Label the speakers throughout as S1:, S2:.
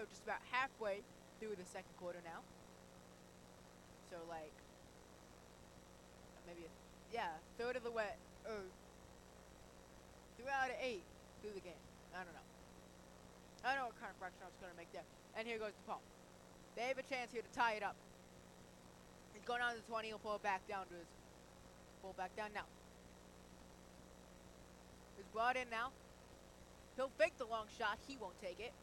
S1: are just about halfway through the second quarter now. So like, maybe, yeah, third of the way, or 3 out of 8 through the game. I don't know. I don't know what kind of fraction I was going to make there. And here goes DePaul. They have a chance here to tie it up. He's going on to the 20. He'll pull it back down to his. Pull back down now. He's brought in now. He'll fake the long shot. He won't take it.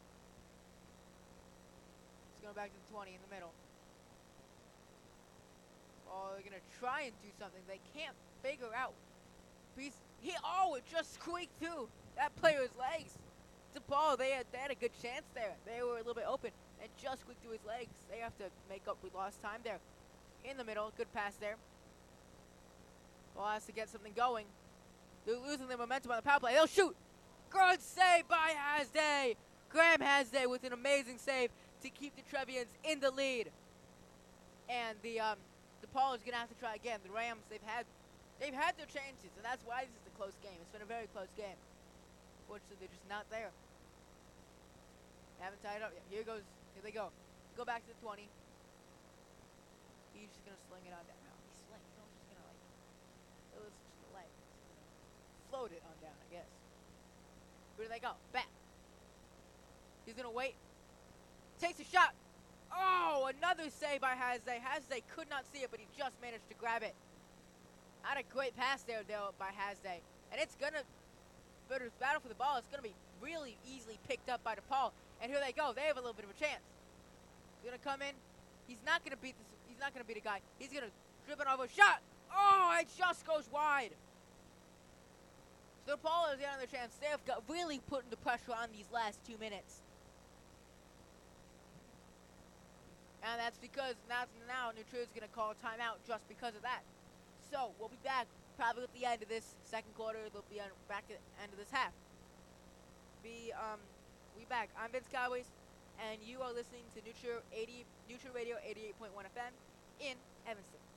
S1: He's going back to the 20 in the middle. Oh, they're going to try and do something. They can't figure out. It just squeaked through that player's legs. DePaul, they had a good chance there. They were a little bit open and just squeaked through his legs. They have to make up with lost time there. In the middle, good pass there. Ball has to get something going. They're losing their momentum on the power play. They'll shoot. Good save by Hasday. Graham Hasday with an amazing save to keep the Trevians in the lead. And DePaul is gonna have to try again. The Rams, they've had their chances, and that's why this is a close game. It's been a very close game. Fortunately, they're just not there. They haven't tied it up yet. Here they go. Go back to the 20. He's just gonna sling it on down. No, he's just gonna let's just float it on down, I guess. Where do they go? Back. He's gonna wait. Takes a shot. Oh, another save by Hasday. Hasday could not see it, but he just managed to grab it. Had a great pass there by Hasday. And it's gonna, for this battle for the ball, it's gonna be really easily picked up by DePaul. And here they go. They have a little bit of a chance. He's gonna come in. He's not gonna beat this. He's not gonna beat a guy. He's gonna dribble over a shot. Oh, it just goes wide. So DePaul has another chance. They have got really putting the pressure on these last 2 minutes. And that's because now New Trier's going to call a timeout just because of that. So we'll be back probably at the end of this second quarter. They'll be back at the end of this half. We back. I'm Vince Cowboys, and you are listening to New Trier Radio 88.1 FM in Evanston.